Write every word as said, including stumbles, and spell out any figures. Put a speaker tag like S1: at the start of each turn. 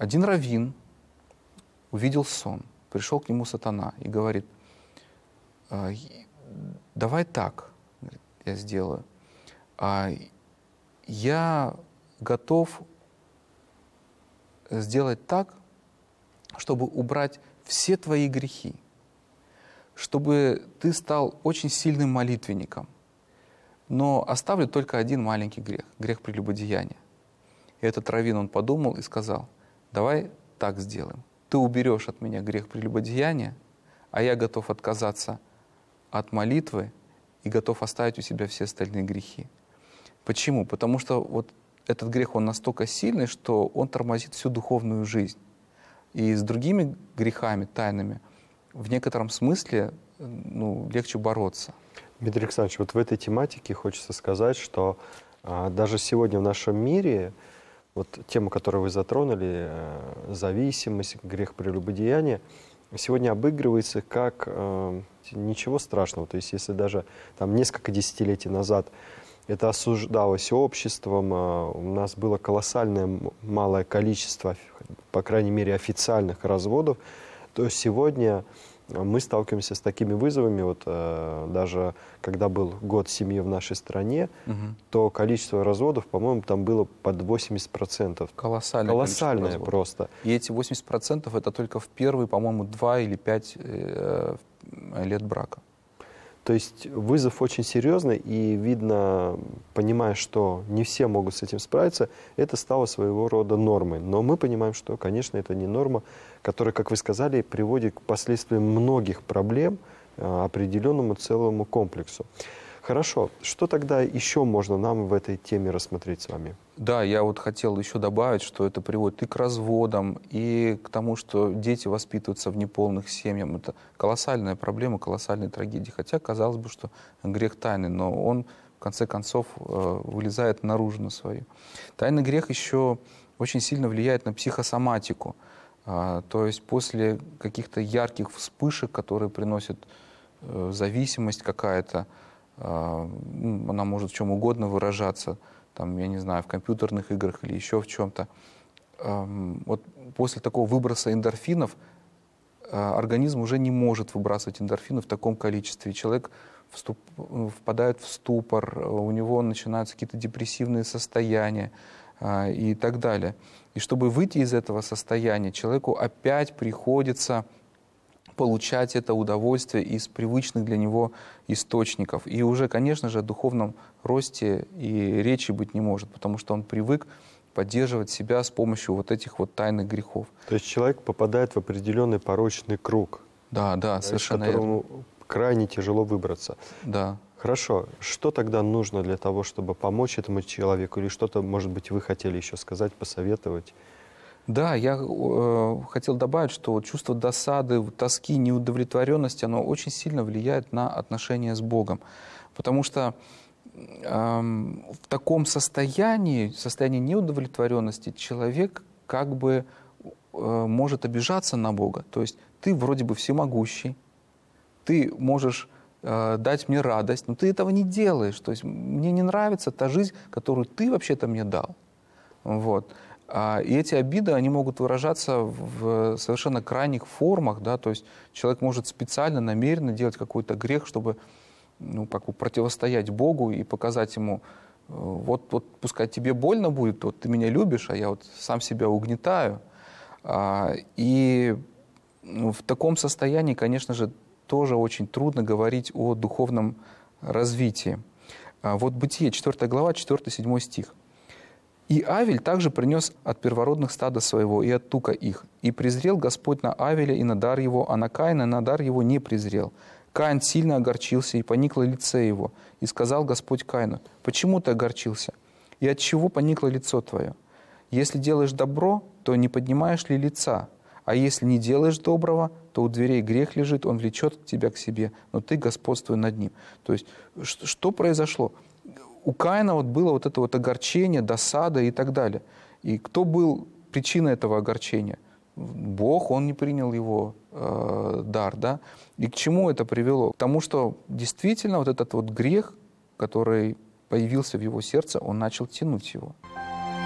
S1: один раввин увидел сон, пришел к нему сатана и говорит: давай так, говорит, я сделаю. Я готов сделать так, чтобы убрать все твои грехи, чтобы ты стал очень сильным молитвенником. Но оставлю только один маленький грех, грех прелюбодеяния. И этот раввин, он подумал и сказал: давай так сделаем. Ты уберешь от меня грех прелюбодеяния, а я готов отказаться от молитвы и готов оставить у себя все остальные грехи. Почему? Потому что вот этот грех, он настолько сильный, что он тормозит всю духовную жизнь. И с другими грехами, тайными, в некотором смысле ну, легче бороться.
S2: Дмитрий Александрович, вот в этой тематике хочется сказать, что а, даже сегодня в нашем мире, вот тему, которую вы затронули, а, зависимость, грех прелюбодеяния, сегодня обыгрывается как а, ничего страшного. То есть если даже там несколько десятилетий назад это осуждалось обществом, а, у нас было колоссальное малое количество, по крайней мере, официальных разводов, то сегодня мы сталкиваемся с такими вызовами. Вот э, даже когда был год семьи в нашей стране, угу. то количество разводов, по-моему, там было под восемьдесят процентов.
S1: Колоссальное,
S2: Колоссальное просто.
S1: И эти восемьдесят процентов это только в первые, по-моему, два или пять э, лет брака.
S2: То есть вызов очень серьезный, и видно, понимая, что не все могут с этим справиться, это стало своего рода нормой. Но мы понимаем, что, конечно, это не норма, которая, как вы сказали, приводит к последствиям многих проблем, определенному целому комплексу. Хорошо. Что тогда еще можно нам в этой теме рассмотреть с вами?
S1: Да, я вот хотел еще добавить, что это приводит и к разводам, и к тому, что дети воспитываются в неполных семьях. Это колоссальная проблема, колоссальная трагедия. Хотя, казалось бы, что грех тайный, но он, в конце концов, вылезает наружу на свою. Тайный грех еще очень сильно влияет на психосоматику. То есть после каких-то ярких вспышек, которые приносят зависимость какая-то, она может в чем угодно выражаться, там, я не знаю, в компьютерных играх или еще в чем-то. Вот после такого выброса эндорфинов организм уже не может выбрасывать эндорфины в таком количестве. Человек вступ, впадает в ступор, у него начинаются какие-то депрессивные состояния и так далее. И чтобы выйти из этого состояния, человеку опять приходится получать это удовольствие из привычных для него источников. И уже, конечно же, о духовном росте и речи быть не может, потому что он привык поддерживать себя с помощью вот этих вот тайных грехов.
S2: То есть человек попадает в определенный порочный круг.
S1: Да, да, совершенно верно.
S2: Из которого крайне тяжело выбраться.
S1: Да.
S2: Хорошо. Что тогда нужно для того, чтобы помочь этому человеку? Или что-то, может быть, вы хотели еще сказать, посоветовать?
S1: Да, я э, хотел добавить, что чувство досады, тоски, неудовлетворенности, оно очень сильно влияет на отношения с Богом. Потому что э, в таком состоянии, состоянии неудовлетворенности, человек как бы э, может обижаться на Бога. То есть ты вроде бы всемогущий, ты можешь э, дать мне радость, но ты этого не делаешь. То есть мне не нравится та жизнь, которую ты вообще-то мне дал. Вот. И эти обиды, они могут выражаться в совершенно крайних формах, да, то есть человек может специально, намеренно делать какой-то грех, чтобы ну, как бы противостоять Богу и показать ему, вот, вот пускай тебе больно будет, вот ты меня любишь, а я вот сам себя угнетаю. И ну, в таком состоянии, конечно же, тоже очень трудно говорить о духовном развитии. Вот Бытие, четвёртая глава, четвёртый-седьмой стих. «И Авель также принес от первородных стада своего и от тука их. И презрел Господь на Авеля и на дар его, а на Каина на дар его не презрел. Каин сильно огорчился, и поникло лице его. И сказал Господь Каину: почему ты огорчился? И от чего поникло лицо твое? Если делаешь добро, то не поднимаешь ли лица? А если не делаешь доброго, то у дверей грех лежит, он влечет тебя к себе, но ты господствуй над ним». То есть что произошло? У Каина вот было вот это вот огорчение, досада и так далее. И кто был причиной этого огорчения? Бог, он не принял его э, дар, да? И к чему это привело? К тому, что действительно вот этот вот грех, который появился в его сердце, он начал тянуть его.